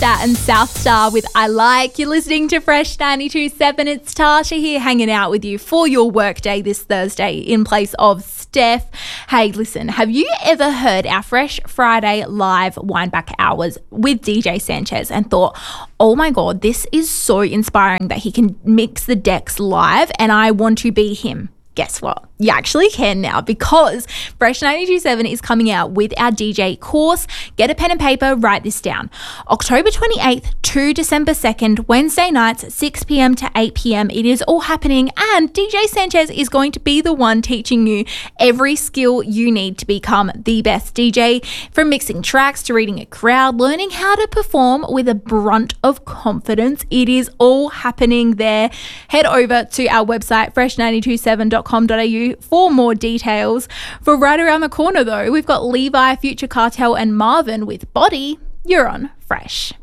That and South Star with I Like. You're listening to Fresh 92.7. It's Tasha here hanging out with you for your workday this Thursday in place of Steph. Hey, listen, have you ever heard our Fresh Friday live Wineback hours with DJ Sanchez and thought, oh my God, this is so inspiring that he can mix the decks live and I want to be him? Guess what? You actually can now because Fresh 92.7 is coming out with our DJ course. Get a pen and paper, write this down. October 28th to December 2nd, Wednesday nights, 6 p.m. to 8 p.m. It is all happening and DJ Sanchez is going to be the one teaching you every skill you need to become the best DJ, from mixing tracks to reading a crowd, learning how to perform with a brunt of confidence. It is all happening there. Head over to our website, fresh927.com.au for more details. For right around the corner though, we've got Levi, Future Cartel and Marvin with Body. You're on Fresh.